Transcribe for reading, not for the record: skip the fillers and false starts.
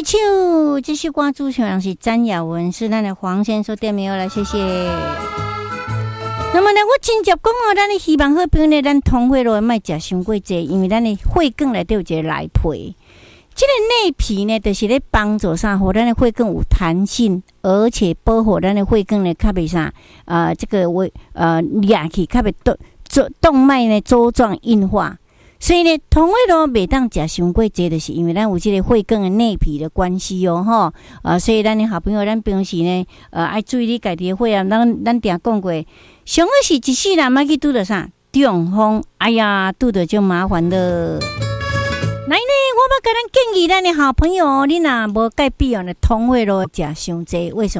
手，这首歌主唱人是詹雅雯，是咱的黄先生点名来，谢谢。那么呢，我真接讲哦，咱的希望好朋友呢，咱通血路莫食伤过济，因为咱的血管内底有一个内皮，这个内皮呢，就是咧帮助啥，互咱的血管有弹性，而且保护咱的血管呢，较袂啥这个压起，较袂动脉呢粥状硬化。所以呢，通血路袂当食伤过济，就是因为咱有这个血管的内皮的关系哦，吼所以咱的好朋友，咱平时呢，爱注意你家己的血压。咱定讲过，上好是一世人莫去拄着啥中风，哎呀，拄着就麻烦了。来呢，我要甲咱建议咱的好朋友，你若无戒必要的通血路食伤济，为什